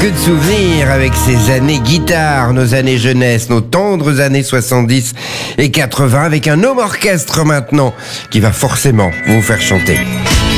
de souvenirs avec ces années guitare, nos années jeunesse, nos tendres années 70 et 80, avec un homme orchestre maintenant qui va forcément vous faire chanter.